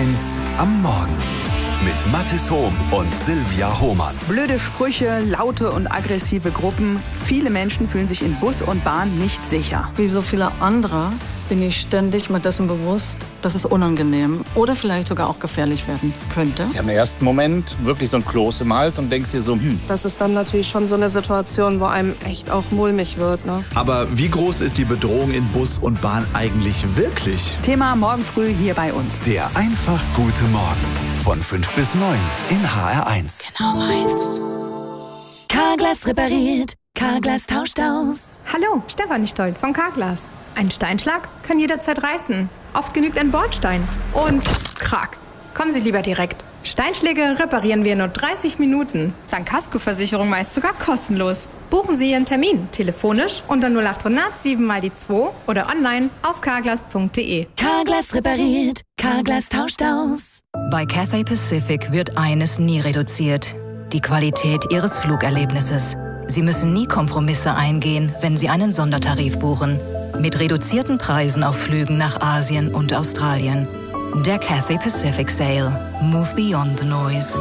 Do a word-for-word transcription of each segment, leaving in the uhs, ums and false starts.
eins am Morgen mit Mathis Hohm und Silvia Hohmann. Blöde Sprüche, laute und aggressive Gruppen. Viele Menschen fühlen sich in Bus und Bahn nicht sicher. Wie so viele andere bin ich ständig mir dessen bewusst, dass es unangenehm oder vielleicht sogar auch gefährlich werden könnte. Ja, im ersten Moment wirklich so ein Kloß im Hals und denkst dir so, hm. Das ist dann natürlich schon so eine Situation, wo einem echt auch mulmig wird, ne? Aber wie groß ist die Bedrohung in Bus und Bahn eigentlich wirklich? Thema morgen früh hier bei uns. Der einfach gute Morgen von fünf bis neun in H R eins. Genau meins. Carglass repariert, Carglass tauscht aus. Hallo, Stefanie Stolt von Carglass. Ein Steinschlag kann jederzeit reißen. Oft genügt ein Bordstein. Und krack. Kommen Sie lieber direkt. Steinschläge reparieren wir in nur dreißig Minuten. Dank Kaskoversicherung meist sogar kostenlos. Buchen Sie Ihren Termin telefonisch unter null acht hundert sieben mal die zwei oder online auf carglass punkt de. Carglass repariert, Carglass tauscht aus. Bei Cathay Pacific wird eines nie reduziert: die Qualität Ihres Flugerlebnisses. Sie müssen nie Kompromisse eingehen, wenn Sie einen Sondertarif buchen. Mit reduzierten Preisen auf Flügen nach Asien und Australien. Der Cathay Pacific Sale. Move beyond the noise.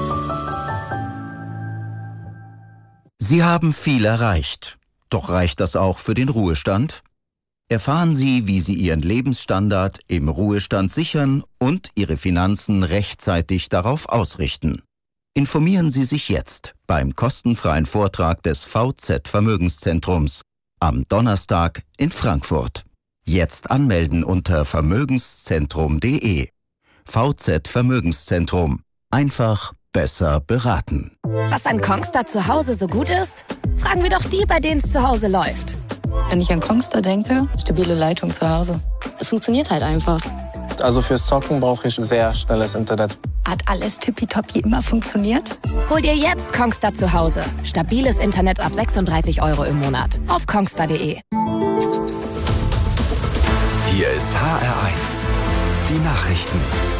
Sie haben viel erreicht. Doch reicht das auch für den Ruhestand? Erfahren Sie, wie Sie Ihren Lebensstandard im Ruhestand sichern und Ihre Finanzen rechtzeitig darauf ausrichten. Informieren Sie sich jetzt beim kostenfreien Vortrag des V Z Vermögenszentrums am Donnerstag in Frankfurt. Jetzt anmelden unter vermögenszentrum punkt de. V Z Vermögenszentrum. Einfach besser beraten. Was an Kongstar zu Hause so gut ist? Fragen wir doch die, bei denen es zu Hause läuft. Wenn ich an Kongstar denke, stabile Leitung zu Hause. Es funktioniert halt einfach. Also fürs Zocken brauche ich sehr schnelles Internet. Hat alles tippitoppi immer funktioniert? Hol dir jetzt Kongstar zu Hause. Stabiles Internet ab sechsunddreißig Euro im Monat. Auf kongstar punkt de. Hier ist H R eins. Die Nachrichten.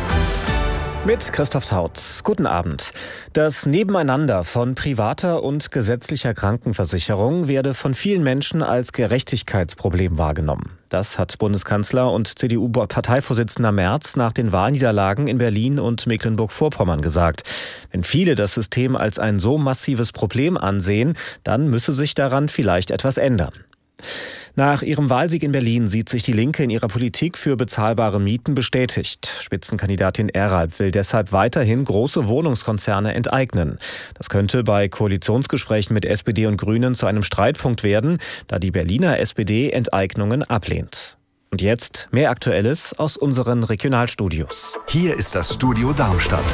Mit Christoph Taut. Guten Abend. Das Nebeneinander von privater und gesetzlicher Krankenversicherung werde von vielen Menschen als Gerechtigkeitsproblem wahrgenommen. Das hat Bundeskanzler und C D U-Parteivorsitzender Merz nach den Wahlniederlagen in Berlin und Mecklenburg-Vorpommern gesagt. Wenn viele das System als ein so massives Problem ansehen, dann müsse sich daran vielleicht etwas ändern. Nach ihrem Wahlsieg in Berlin sieht sich die Linke in ihrer Politik für bezahlbare Mieten bestätigt. Spitzenkandidatin Eralb will deshalb weiterhin große Wohnungskonzerne enteignen. Das könnte bei Koalitionsgesprächen mit S P D und Grünen zu einem Streitpunkt werden, da die Berliner S P D Enteignungen ablehnt. Und jetzt mehr Aktuelles aus unseren Regionalstudios. Hier ist das Studio Darmstadt.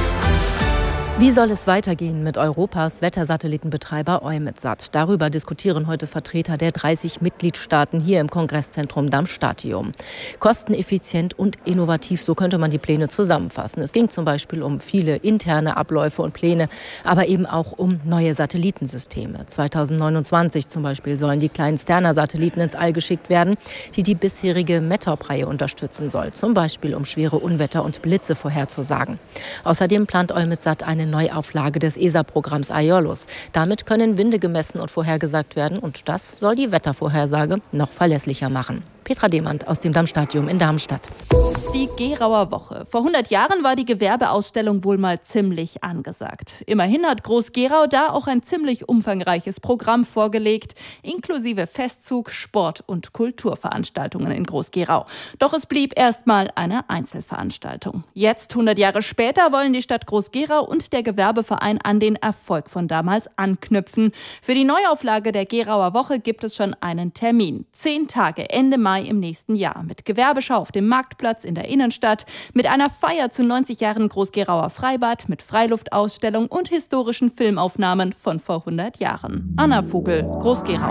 Wie soll es weitergehen mit Europas Wettersatellitenbetreiber EUMETSAT? Darüber diskutieren heute Vertreter der dreißig Mitgliedstaaten hier im Kongresszentrum Darmstadtium. Kosteneffizient und innovativ, so könnte man die Pläne zusammenfassen. Es ging zum Beispiel um viele interne Abläufe und Pläne, aber eben auch um neue Satellitensysteme. zweitausendneunundzwanzig zum Beispiel sollen die kleinen Sterna-Satelliten ins All geschickt werden, die die bisherige METOP-Reihe unterstützen soll. Zum Beispiel um schwere Unwetter und Blitze vorherzusagen. Außerdem plant EUMETSAT eine Neuauflage des E S A-Programms Aiolos. Damit können Winde gemessen und vorhergesagt werden und das soll die Wettervorhersage noch verlässlicher machen. Petra Demand aus dem Darmstadtium in Darmstadt. Die Gerauer Woche. Vor hundert Jahren war die Gewerbeausstellung wohl mal ziemlich angesagt. Immerhin hat Groß-Gerau da auch ein ziemlich umfangreiches Programm vorgelegt, inklusive Festzug, Sport- und Kulturveranstaltungen in Groß-Gerau. Doch es blieb erstmal eine Einzelveranstaltung. Jetzt, hundert Jahre später, wollen die Stadt Groß-Gerau und der Gewerbeverein an den Erfolg von damals anknüpfen. Für die Neuauflage der Gerauer Woche gibt es schon einen Termin. Zehn Tage, Ende Mai im nächsten Jahr. Mit Gewerbeschau auf dem Marktplatz in der Innenstadt, mit einer Feier zu neunzig Jahren Groß-Gerauer Freibad, mit Freiluftausstellung und historischen Filmaufnahmen von vor hundert Jahren. Anna Vogel, Groß-Gerau.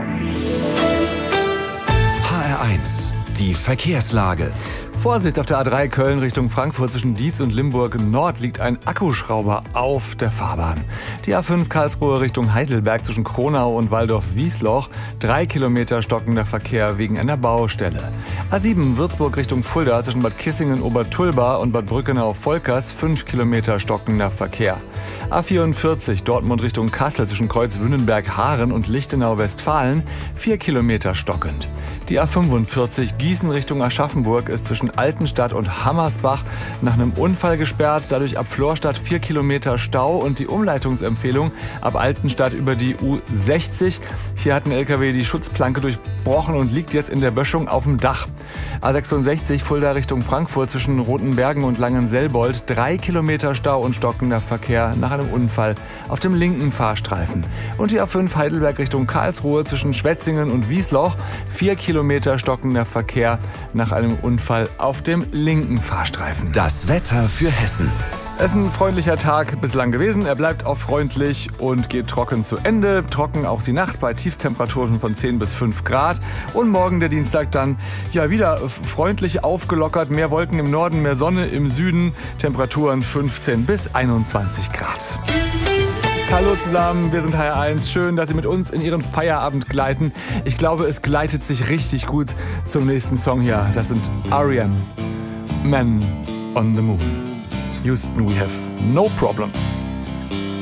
H R eins. Die Verkehrslage. Vorsicht auf der A drei Köln Richtung Frankfurt zwischen Dietz und Limburg Nord liegt ein Akkuschrauber auf der Fahrbahn. Die A fünf Karlsruhe Richtung Heidelberg zwischen Kronau und Waldorf-Wiesloch. Drei Kilometer stockender Verkehr wegen einer Baustelle. A sieben Würzburg Richtung Fulda zwischen Bad Kissingen-Obertulba und Bad Brückenau-Volkers. Fünf Kilometer stockender Verkehr. A vierundvierzig Dortmund Richtung Kassel zwischen Kreuzwünnenberg-Haaren und Lichtenau-Westfalen. Vier Kilometer stockend. Die A fünfundvierzig Gießen Richtung Aschaffenburg ist zwischen zwischen Altenstadt und Hammersbach nach einem Unfall gesperrt. Dadurch ab Florstadt vier Kilometer Stau und die Umleitungsempfehlung ab Altenstadt über die U sechzig. Hier hat ein L K W die Schutzplanke durchbrochen und liegt jetzt in der Böschung auf dem Dach. A sechsundsechzig Fulda Richtung Frankfurt zwischen Rotenbergen und Langenselbold. Drei Kilometer Stau und stockender Verkehr nach einem Unfall auf dem linken Fahrstreifen. Und die A fünf Heidelberg Richtung Karlsruhe zwischen Schwetzingen und Wiesloch. Vier Kilometer stockender Verkehr nach einem Unfall auf dem linken Fahrstreifen. Das Wetter für Hessen. Es ist ein freundlicher Tag bislang gewesen. Er bleibt auch freundlich und geht trocken zu Ende. Trocken auch die Nacht bei Tiefstemperaturen von zehn bis fünf Grad. Und morgen der Dienstag dann ja wieder freundlich aufgelockert. Mehr Wolken im Norden, mehr Sonne im Süden. Temperaturen fünfzehn bis einundzwanzig Grad. Hallo zusammen, wir sind H R eins. Schön, dass Sie mit uns in Ihren Feierabend gleiten. Ich glaube, es gleitet sich richtig gut zum nächsten Song hier. Das sind R E M, Man on the Moon. Houston, we have no problem.